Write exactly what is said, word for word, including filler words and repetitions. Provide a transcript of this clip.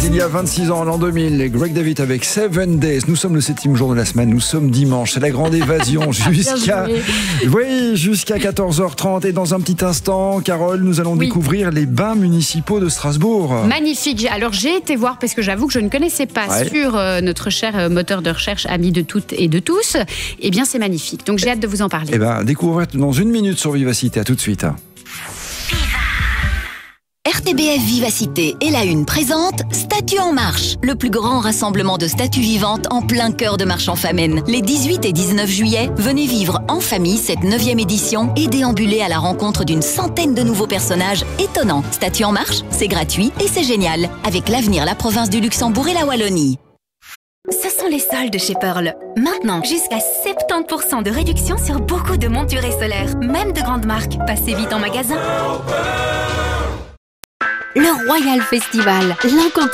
Il y a vingt-six ans, l'an deux mille, Greg David avec Seven Days. Nous sommes le septième jour de la semaine, nous sommes dimanche. C'est la grande évasion jusqu'à oui, jusqu'à quatorze heures trente. Et dans un petit instant, Carole, nous allons oui. découvrir les bains municipaux de Strasbourg. Magnifique. Alors j'ai été voir, parce que j'avoue que je ne connaissais pas, ouais. sur euh, notre cher moteur de recherche ami de toutes et de tous. Eh bien, c'est magnifique. Donc j'ai hâte de vous en parler. Eh bien, découverte dans une minute sur Vivacité. À tout de suite. R T B F Vivacité et la Une présente Statues en marche, le plus grand rassemblement de statues vivantes en plein cœur de Marche-en-Famenne. Les dix-huit et dix-neuf juillet, venez vivre en famille cette neuvième édition et déambuler à la rencontre d'une centaine de nouveaux personnages étonnants. Statues en marche, c'est gratuit et c'est génial. Avec l'avenir, la province du Luxembourg et la Wallonie. Ce sont les soldes chez Pearl. Maintenant, jusqu'à soixante-dix pour cent de réduction sur beaucoup de montures et solaires, même de grandes marques. Passez vite en magasin. Le Royal Festival, l'incontournable.